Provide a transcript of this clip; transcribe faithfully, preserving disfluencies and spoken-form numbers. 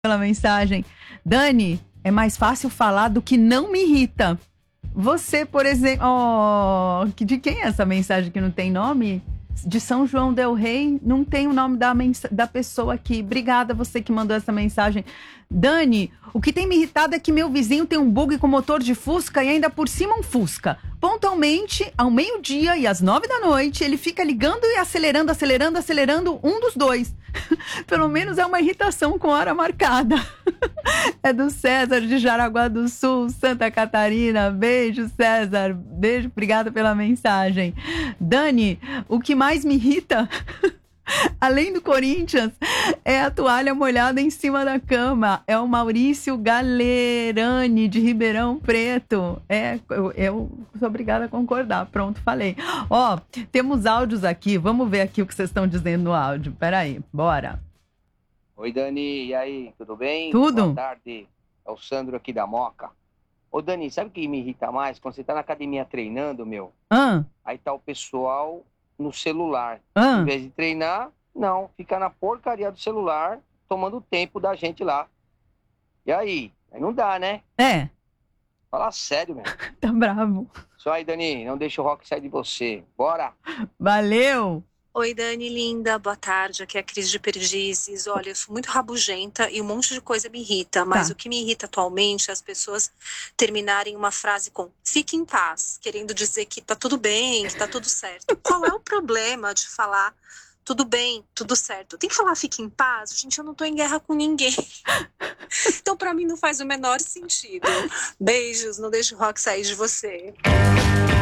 Pela mensagem. Dani, é mais fácil falar do que não me irrita. Você, por exemplo... Oh, de quem é essa mensagem que não tem nome? De São João del Rei, não tem o nome da, mens- da pessoa aqui. Obrigada, você que mandou essa mensagem. Dani, o que tem me irritado é que meu vizinho tem um bug com motor de Fusca e ainda por cima um Fusca. Pontualmente, ao meio-dia e às nove da noite, ele fica ligando e acelerando, acelerando, acelerando um dos dois. Pelo menos é uma irritação com hora marcada. É do César de Jaraguá do Sul, Santa Catarina. Beijo, César. Beijo, obrigada pela mensagem. Dani, o que mais me irrita, além do Corinthians, é a toalha molhada em cima da cama. É o Maurício Galerani, de Ribeirão Preto. É, eu, eu sou obrigada a concordar. Pronto, falei. Ó, temos áudios aqui. Vamos ver aqui o que vocês estão dizendo no áudio. Peraí, bora. Oi, Dani, e aí, tudo bem? Tudo. Boa tarde, é o Sandro aqui da Moca. Ô, Dani, sabe o que me irrita mais? Quando você tá na academia treinando, meu, Ah, aí tá o pessoal no celular. ah. Em vez de treinar, não, fica na porcaria do celular, tomando o tempo da gente lá. E aí? Aí não dá, né? É, Fala sério, meu. tá bravo. Só aí, Dani, não deixa o rock sair de você. Bora! Valeu. Oi, Dani, linda, boa tarde, aqui é a Cris de Perdizes. Olha, eu sou muito rabugenta e um monte de coisa me irrita, mas Tá. o que me irrita atualmente é as pessoas terminarem uma frase com fique em paz, querendo dizer que tá tudo bem, que tá tudo certo. Qual é o problema de falar tudo bem, tudo certo? Tem que falar fique em paz? Gente, eu não tô em guerra com ninguém. Então, pra mim, não faz o menor sentido. Beijos, não deixe o rock sair de você.